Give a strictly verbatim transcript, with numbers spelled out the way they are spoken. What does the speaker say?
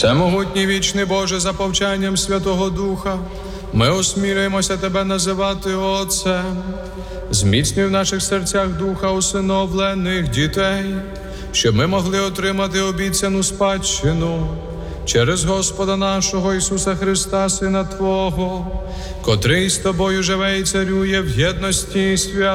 Всемогутній вічний Боже, за повчанням Святого Духа, ми осмілюємося Тебе називати Отцем. Зміцнюй в наших серцях духа усиновлених дітей, щоб ми могли отримати обіцяну спадщину через Господа нашого Ісуса Христа, Сина Твого, котрий з Тобою живе і царює в єдності і святості